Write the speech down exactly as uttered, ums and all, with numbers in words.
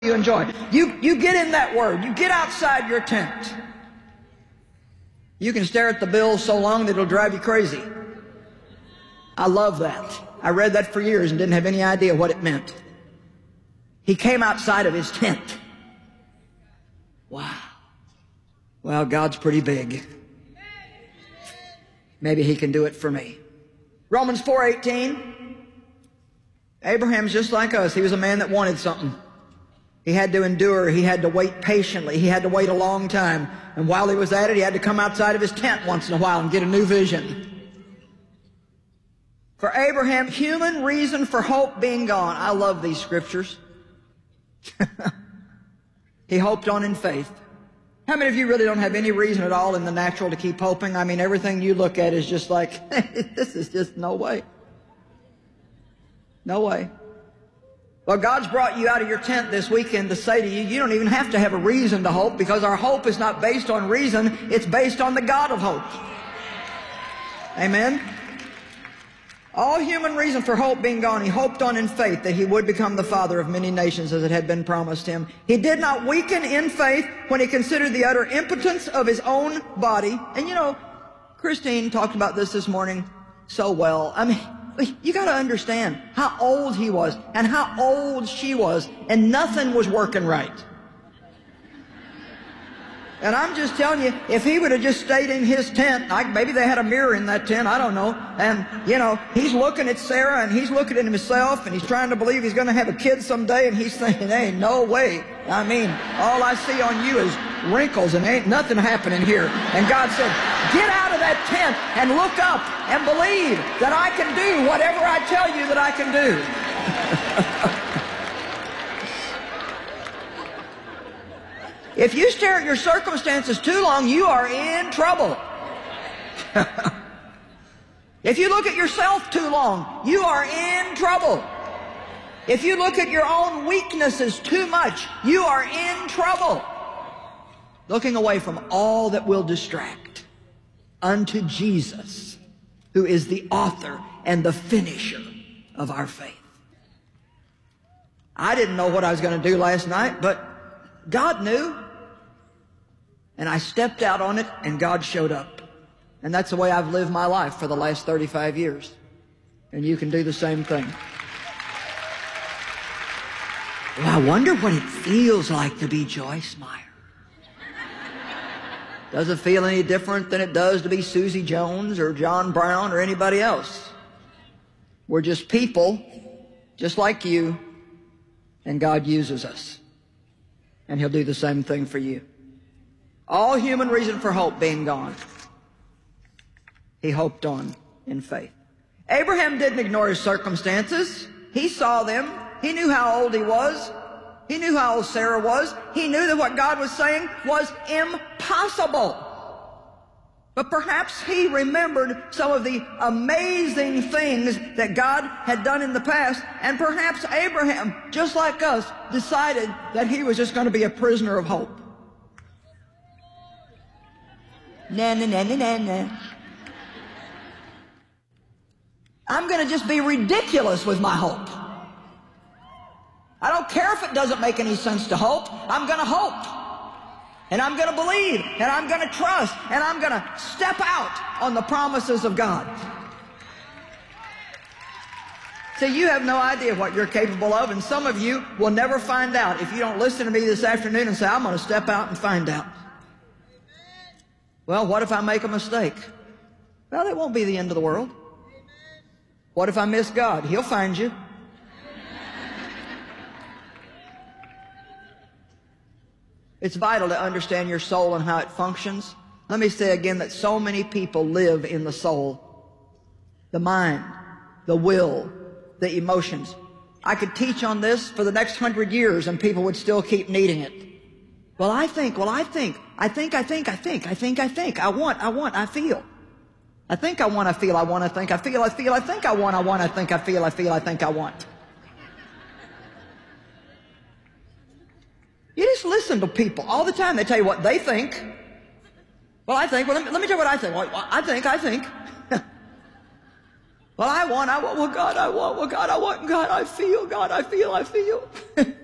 you enjoy. You, you get in that Word. You get outside your tent. You can stare at the bills so long that it'll drive you crazy. I love that. I read that for years and didn't have any idea what it meant. He came outside of his tent. Wow. Well, God's pretty big. Maybe He can do it for me. Romans four eighteen. Abraham's just like us. He was a man that wanted something. He had to endure. He had to wait patiently. He had to wait a long time. And while he was at it, he had to come outside of his tent once in a while and get a new vision. For Abraham, human reason for hope being gone. I love these scriptures. He hoped on in faith. How many of you really don't have any reason at all in the natural to keep hoping? I mean, everything you look at is just like, this is just no way. No way. Well, God's brought you out of your tent this weekend to say to you, you don't even have to have a reason to hope, because our hope is not based on reason. It's based on the God of hope. Amen? All human reason for hope being gone, he hoped on in faith that he would become the father of many nations as it had been promised him. He did not weaken in faith when he considered the utter impotence of his own body. And you know, Christine talked about this this morning so well. I mean, you got to understand how old he was and how old she was, and nothing was working right. And I'm just telling you, if he would have just stayed in his tent, like maybe they had a mirror in that tent, I don't know, and, you know, he's looking at Sarah and he's looking at himself and he's trying to believe he's going to have a kid someday, and he's thinking, hey, no way. I mean, all I see on you is wrinkles and ain't nothing happening here. And God said, get out of that tent and look up and believe that I can do whatever I tell you that I can do. If you stare at your circumstances too long, you are in trouble. If you look at yourself too long, you are in trouble. If you look at your own weaknesses too much, you are in trouble. Looking away from all that will distract unto Jesus, who is the author and the finisher of our faith. I didn't know what I was going to do last night, but God knew. And I stepped out on it, and God showed up. And that's the way I've lived my life for the last thirty-five years. And you can do the same thing. Well, I wonder what it feels like to be Joyce Meyer. Does it feel any different than it does to be Susie Jones or John Brown or anybody else? We're just people, just like you, and God uses us. And He'll do the same thing for you. All human reason for hope being gone, he hoped on in faith. Abraham didn't ignore his circumstances. He saw them. He knew how old he was. He knew how old Sarah was. He knew that what God was saying was impossible. But perhaps he remembered some of the amazing things that God had done in the past, and perhaps Abraham, just like us, decided that he was just going to be a prisoner of hope. Na, na, na, na, na, na. I'm going to just be ridiculous with my hope. I don't care if it doesn't make any sense to hope. I'm going to hope. And I'm going to believe. And I'm going to trust. And I'm going to step out on the promises of God. See, you have no idea what you're capable of, and some of you will never find out if you don't listen to me this afternoon and say, I'm going to step out and find out. Well, what if I make a mistake? Well, it won't be the end of the world. What if I miss God? He'll find you. It's vital to understand your soul and how it functions. Let me say again that so many people live in the soul. The mind, the will, the emotions. I could teach on this for the next hundred years and people would still keep needing it. Well, I think, well, I think, I think, I think, I think, I think, I think, I want, I want, I feel. I think I want, I feel, I want, I think, I feel, I feel, I think I want, I want, I think, I feel, I feel, I think I want. You just listen to people all the time. They tell you what they think. Well, I think, well, let me, let me tell you what I think. Well, I think, I think. Well, I want, I want, well, God, I want, well, God, I want, God, I feel, God, I feel, I feel.